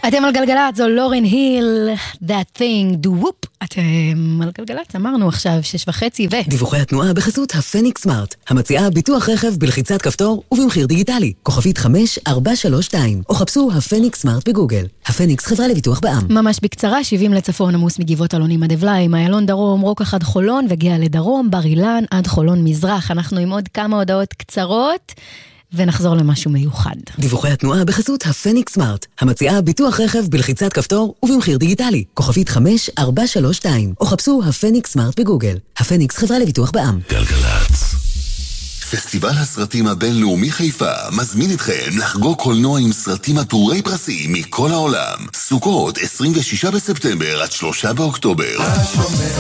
אתם על גלגלת, זו לורן היל, That Thing, Do Whoop. אתם על גלגלת, אמרנו עכשיו 6:30 דיווחי התנועה בחסות הפניקס סמארט, המציעה ביטוח רכב בלחיצת כפתור ובמחיר דיגיטלי. כוכבית 5432, או חפשו הפניקס סמארט בגוגל. הפניקס חברה לביטוח בע"מ. ממש בקצרה, 70 לצפון עמוס מגבעות אלונים עד אבליים, איילון דרום, רוקח עד חולון וגיע לדרום, בר אילן עד חולון מזרח. אנחנו עם עוד כמה הודעות קצרות ונחזור למשהו מיוחד. דיווחי התנועה בחסות הפניקס סמארט, המציעה ביטוח רכב בלחיצת כפתור ובמחיר דיגיטלי. כוכבית 5432, או חפשו הפניקס סמארט בגוגל. הפניקס חברה לביטוח בע"מ. גלגלצ. פסטיבל הסרטים הבינלאומי חיפה מזמין אתכם לחגוג קולנוע עם סרטים עטורי פרסים מכל העולם. סוכות 26 בספטמבר עד 3 באוקטובר.